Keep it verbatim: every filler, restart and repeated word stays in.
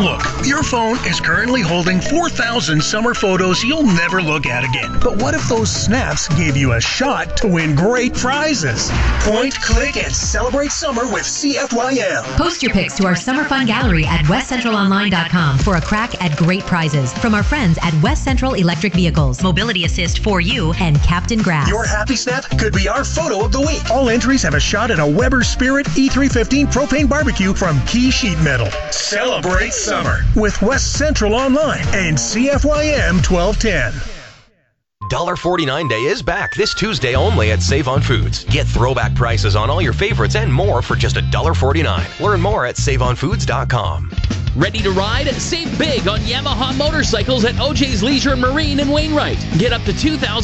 Look, your phone is currently holding four thousand summer photos you'll never look at again. But what if those snaps gave you a shot to win great prizes? Point, click, and celebrate summer with C F Y M. Post your pics to our Summer Fun Gallery at west central online dot com for a crack at great prizes from our friends at West Central Electric Vehicles, Mobility Assist for You, and Captain Grass. Your happy snap could be our photo of the week. All entries have a shot at a Weber Spirit E three fifteen propane barbecue from Key Sheet Metal. Celebrate summer with West Central Online and C F Y M twelve ten. one forty-nine Day is back this Tuesday only at Save on Foods. Get throwback prices on all your favorites and more for just one forty-nine. Learn more at save on foods dot com. Ready to ride? Save big on Yamaha motorcycles at O J's Leisure and Marine in Wainwright. Get up to two thousand